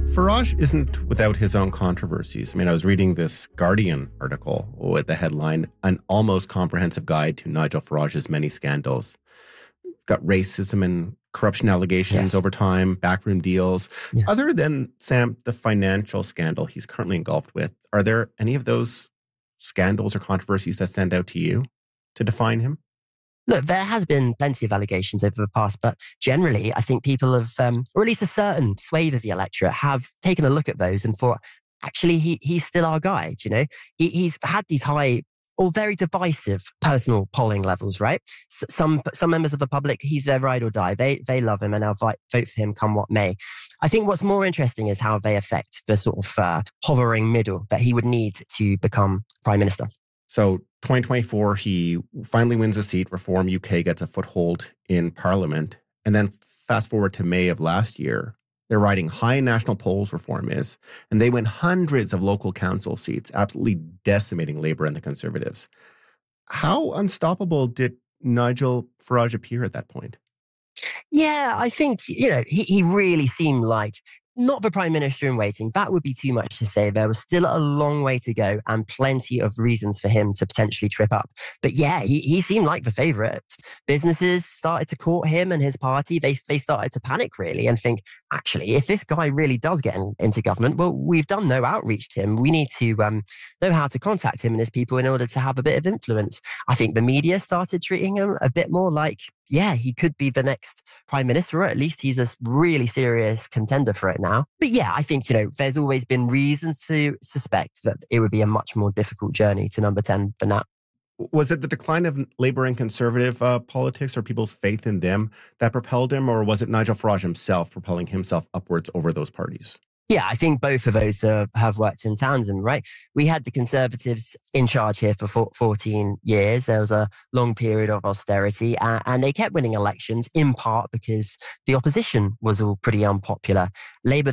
Farage isn't without his own controversies. I mean, I was reading this Guardian article with the headline, An Almost Comprehensive Guide to Nigel Farage's Many Scandals. Got racism and corruption allegations over time, backroom deals. Yes. Other than, Sam, the financial scandal he's currently engulfed with, are there any of those scandals or controversies that stand out to you to define him? Look, there has been plenty of allegations over the past, but generally, I think people have, or at least a certain swathe of the electorate, have taken a look at those and thought, actually, he's still our guy. You know, he's had these high or very divisive personal polling levels, right? Some members of the public, he's their ride or die. They love him and they'll vote for him come what may. I think what's more interesting is how they affect the sort of hovering middle that he would need to become prime minister. So 2024, he finally wins a seat. Reform UK gets a foothold in Parliament. And then fast forward to May of last year, they're riding high in national polls, Reform is, and they win hundreds of local council seats, absolutely decimating Labour and the Conservatives. How unstoppable did Nigel Farage appear at that point? Yeah, I think, he really seemed like not the prime minister in waiting. That would be too much to say. There was still a long way to go and plenty of reasons for him to potentially trip up. But yeah, he seemed like the favourite. Businesses started to court him and his party. They started to panic really and think, actually, if this guy really does get into government, well, we've done no outreach to him. We need to know how to contact him and his people in order to have a bit of influence. I think the media started treating him a bit more like, yeah, he could be the next prime minister, or at least he's a really serious contender for it now. But yeah, I think, there's always been reasons to suspect that it would be a much more difficult journey to number 10 than that. Was it the decline of Labour and Conservative politics or people's faith in them that propelled him, or was it Nigel Farage himself propelling himself upwards over those parties? Yeah, I think both of those have worked in tandem, right? We had the Conservatives in charge here for 14 years. There was a long period of austerity and they kept winning elections in part because the opposition was all pretty unpopular. Labour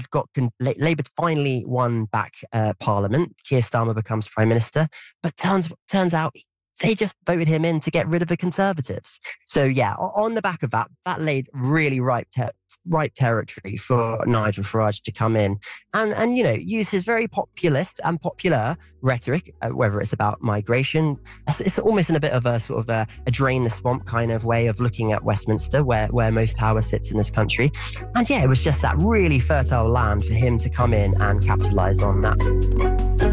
finally won back Parliament. Keir Starmer becomes Prime Minister, but turns out they just voted him in to get rid of the Conservatives. So yeah, on the back of that laid really ripe territory for Nigel Farage to come in and use his very populist and popular rhetoric, whether it's about migration. It's almost in a bit of a sort of a drain the swamp kind of way of looking at Westminster, where most power sits in this country. And yeah, it was just that really fertile land for him to come in and capitalise on that.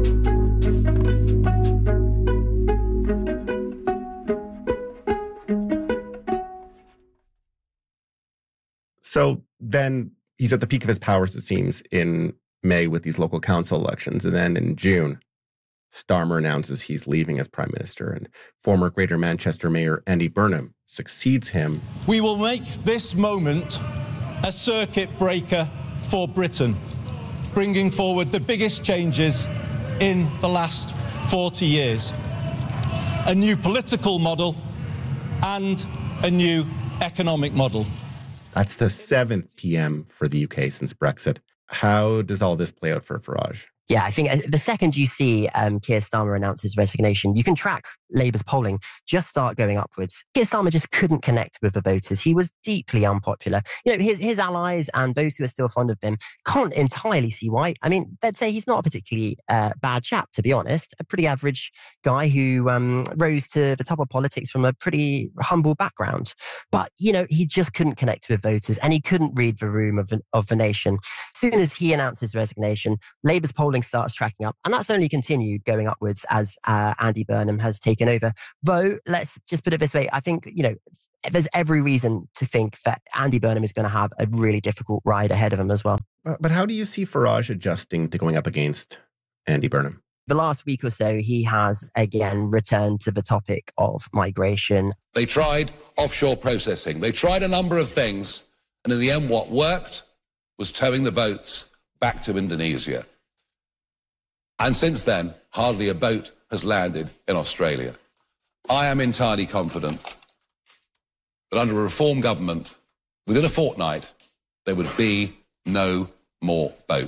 So then he's at the peak of his powers, it seems, in May with these local council elections. And then in June, Starmer announces he's leaving as Prime Minister and former Greater Manchester Mayor Andy Burnham succeeds him. We will make this moment a circuit breaker for Britain, bringing forward the biggest changes in the last 40 years. A new political model and a new economic model. That's the 7th PM for the UK since Brexit. How does all this play out for Farage? Yeah, I think the second you see Keir Starmer announce his resignation, you can track Labour's polling just start going upwards. Keir Starmer just couldn't connect with the voters. He was deeply unpopular. His allies and those who are still fond of him can't entirely see why. I mean, they'd say he's not a particularly bad chap, to be honest. A pretty average guy who rose to the top of politics from a pretty humble background. But, he just couldn't connect with voters and he couldn't read the room of the nation. As soon as he announced his resignation, Labour's polling starts tracking up, and that's only continued going upwards as Andy Burnham has taken over. Though, let's just put it this way, I think, there's every reason to think that Andy Burnham is going to have a really difficult ride ahead of him as well. But how do you see Farage adjusting to going up against Andy Burnham? The last week or so, he has again returned to the topic of migration. They tried offshore processing. They tried a number of things, and in the end, what worked was towing the boats back to Indonesia. And since then, hardly a boat has landed in Australia. I am entirely confident that under a Reform government, within a fortnight, there would be no more boats.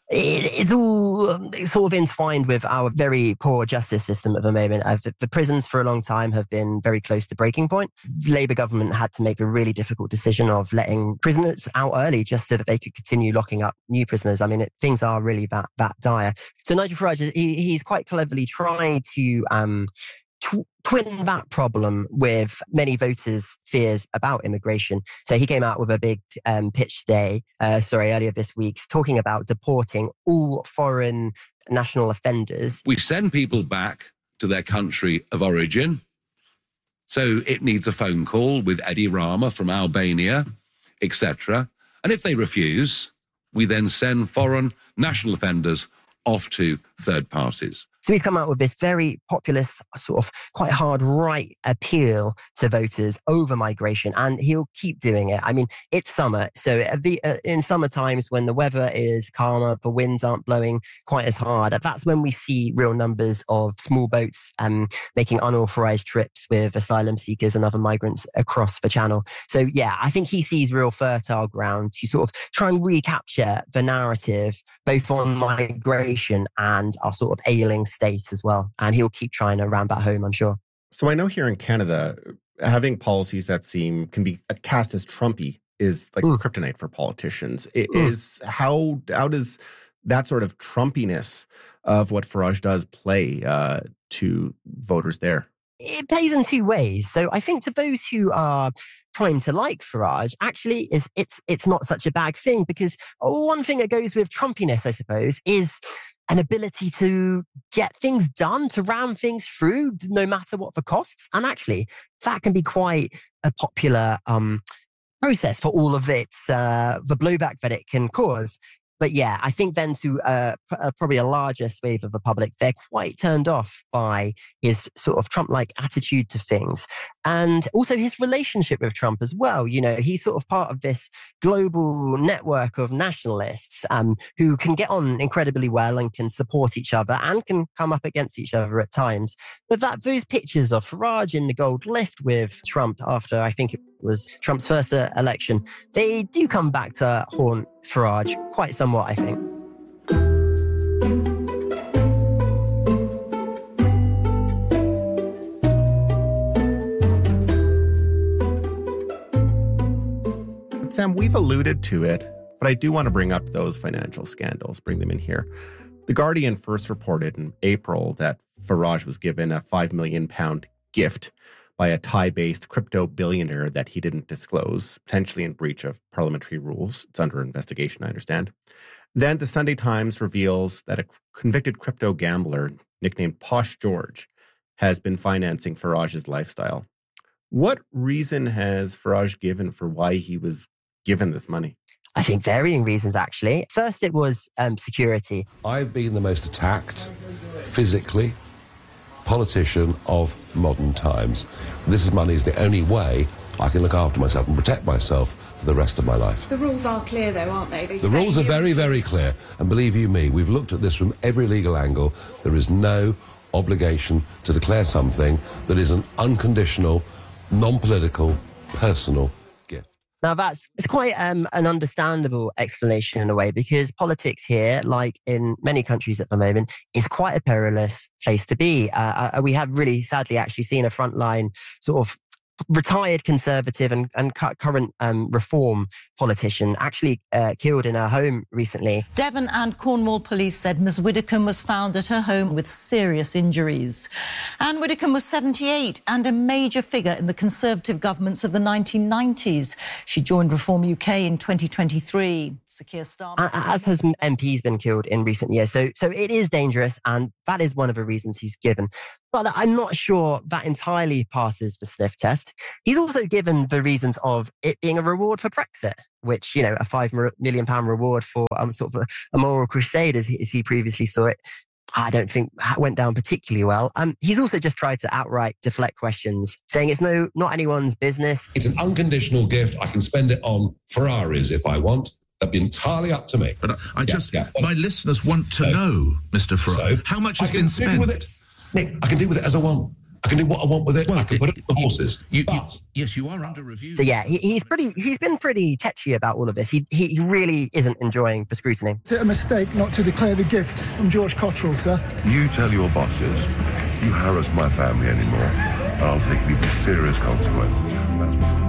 It's all sort of entwined with our very poor justice system at the moment. The prisons for a long time have been very close to breaking point. The Labour government had to make the really difficult decision of letting prisoners out early just so that they could continue locking up new prisoners. I mean, things are really that dire. So Nigel Farage, he's quite cleverly tried to twin that problem with many voters' fears about immigration. So he came out with a big pitch earlier this week, talking about deporting all foreign national offenders. We send people back to their country of origin. So it needs a phone call with Edi Rama from Albania, etc. And if they refuse, we then send foreign national offenders off to third parties. So he's come out with this very populist, sort of quite hard right appeal to voters over migration, and he'll keep doing it. I mean, it's summer, so in summer times when the weather is calmer, the winds aren't blowing quite as hard, that's when we see real numbers of small boats making unauthorized trips with asylum seekers and other migrants across the channel. So yeah, I think he sees real fertile ground to sort of try and recapture the narrative, both on migration and our sort of ailing state as well. And he'll keep trying to ram that home, I'm sure. So I know here in Canada, having policies that can be cast as Trumpy is like kryptonite for politicians. How does that sort of Trumpiness of what Farage does play to voters there? It plays in two ways. So I think to those who are trying to like Farage, actually it's not such a bad thing, because one thing that goes with Trumpiness, I suppose, is an ability to get things done, to ram things through, no matter what the costs. And actually, that can be quite a popular process for all of its the blowback that it can cause. But yeah, I think then to probably a larger swathe of the public, they're quite turned off by his sort of Trump-like attitude to things. And also his relationship with Trump as well. You know, he's sort of part of this global network of nationalists who can get on incredibly well and can support each other and can come up against each other at times. But those pictures of Farage in the gold lift with Trump after, I think it was Trump's first election, they do come back to haunt Farage quite somewhat, I think. But Sam, we've alluded to it, but I do want to bring up those financial scandals, bring them in here. The Guardian first reported in April that Farage was given a £5 million gift by a Thai-based crypto billionaire that he didn't disclose, potentially in breach of parliamentary rules. It's under investigation, I understand. Then the Sunday Times reveals that a convicted crypto gambler nicknamed Posh George has been financing Farage's lifestyle. What reason has Farage given for why he was given this money? I think varying reasons, actually. First, it was security. I've been the most attacked physically politician of modern times. This money is the only way I can look after myself and protect myself for the rest of my life. The rules are clear, though, aren't they? The rules are very, very clear. And believe you me, we've looked at this from every legal angle. There is no obligation to declare something that is an unconditional, non-political, personal gift. Now, it's quite an understandable explanation in a way, because politics here, like in many countries at the moment, is quite a perilous place to be. We have really sadly actually seen a frontline sort of retired Conservative and current Reform politician actually killed in her home recently. Devon and Cornwall police said Ms Widdecombe was found at her home with serious injuries. Anne Widdecombe was 78 and a major figure in the Conservative governments of the 1990s. She joined Reform UK in 2023. Sir Keir Starmer... As has MPs been killed in recent years. So it is dangerous, and that is one of the reasons he's given. But I'm not sure that entirely passes the sniff test. He's also given the reasons of it being a reward for Brexit, which, you know, a £5 million reward for sort of a moral crusade, as he previously saw it, I don't think went down particularly well. He's also just tried to outright deflect questions, saying it's not anyone's business. It's an unconditional gift. I can spend it on Ferraris if I want. That'd be entirely up to me. But my listeners want to know, Mr. Farage, how much has been spent? Nick, I can deal with it as I want. I can do what I want with it. I can put it on horses. Yes, you are under review. So yeah, he's been pretty tetchy about all of this. He really isn't enjoying the scrutiny. Is it a mistake not to declare the gifts from George Cottrell, sir? You tell your bosses you harass my family anymore, and I'll take the serious consequences. That's what